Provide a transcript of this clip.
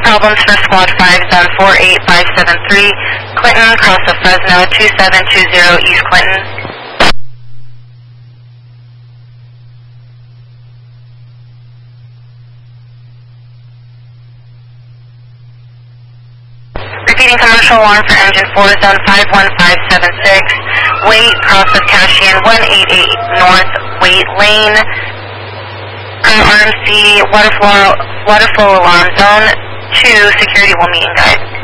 problems for Squad 5, Zone 48573, Clinton, cross of Fresno, 2720 East Clinton. Repeating commercial alarm for engine 4, Zone 51576, wait, cross of Cashian, 188 North, wait lane, RMC, water flow alarm, Zone 2, security will meet and guide.